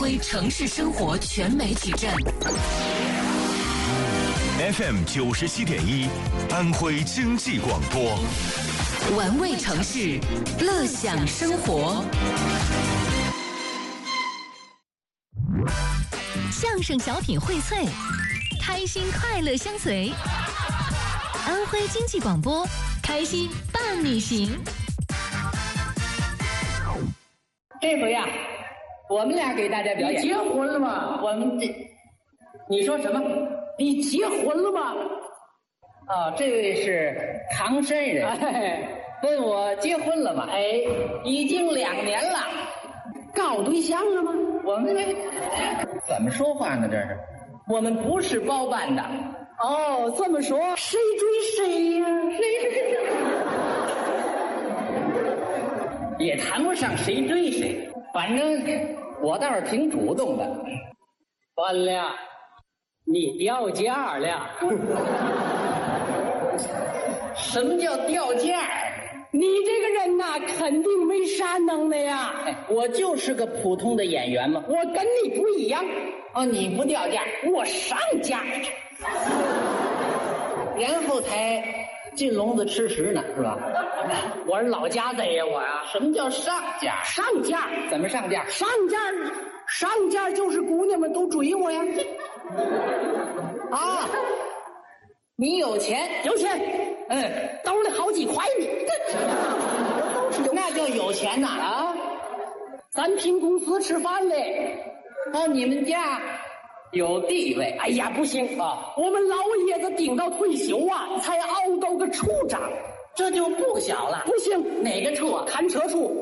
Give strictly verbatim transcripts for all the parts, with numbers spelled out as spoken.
徽城市生活全媒体站 F M 九十七点一，安徽经济广播， 玩味城市，乐享生活。 相声小品荟萃，开心快乐相随。安徽经济广播，开心伴你行。 这回呀、啊，我们俩给大家表演。 你结婚了吗？ 我们这，你说什么？ 你结婚了吗？ 哦，这位是唐山人， 哎， 问我结婚了吗？ 哎， 已经两年了。 搞对象了吗？ 我们怎么说话呢？这是，我们不是包办的。 哦，这么说，谁追谁呀、啊？谁追谁？ 也谈不上谁追谁，反正我倒是挺主动的。 完了，你掉价了。 什么叫掉价？ 你这个人呐、啊，肯定没啥能耐呀。 哎，我就是个普通的演员嘛。 我跟你不一样。 哦，你不掉价， 我上价， 然后才进笼子吃食呢，是吧？ 我是老家子呀，我呀。 什么叫上价？ 上价怎么上价？ 上价，上价就是姑娘们都追我呀。 啊，你有钱？ 有钱， 嗯， 兜里好几块呢。 都是有，那叫有钱呐啊！ 咱凭公司吃饭嘞。 哦，你们家有地位？ 哎呀，不行啊！ 我们老爷子顶到退休啊，才熬到个处长， 这就不小了。 不行， 哪个处啊？ 看车处。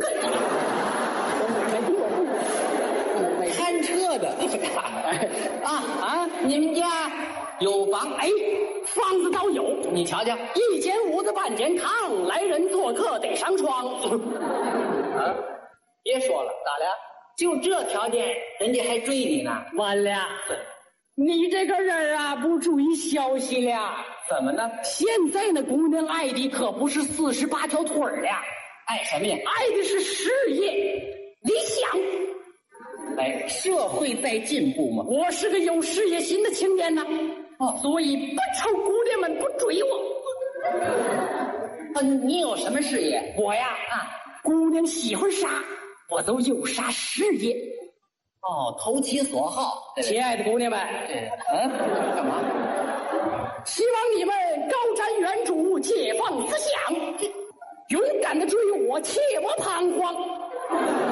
看车的啊啊！你们家有房？ 哎，房子倒有， 你瞧瞧， 一间屋子半间炕，来人做客得上床。 啊，别说了，咋的？就这条件，人家还追你呢？ 完了，你这个人啊，不注意消息了。 怎么呢？ 现在那姑娘爱的可不是四十八条腿儿呀， 爱什么呀？ 爱的是事业、理想。 哎，社会在进步嘛。 我是个有事业心的青年呐、 啊，哦， 所以不愁姑娘们不追我。 啊，你有什么事业？ 我呀，啊，姑娘喜欢啥，我都有啥事业。 哦，投其所好。 亲爱的姑娘们， 嗯，干嘛？ 希望你们高瞻远瞩，解放思想，勇敢的追我，切莫彷徨。